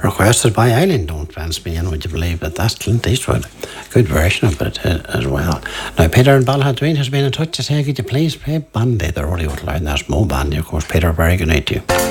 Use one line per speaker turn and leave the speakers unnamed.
requested by Eileen, don't fence me in, would you believe that? That's Clint Eastwood. Good version of it as well. Now, Peter in Balladween has been in touch to say, could you please play Bandy, the Rollywood line? That's Mo Bandy, of course. Peter, very good night to you.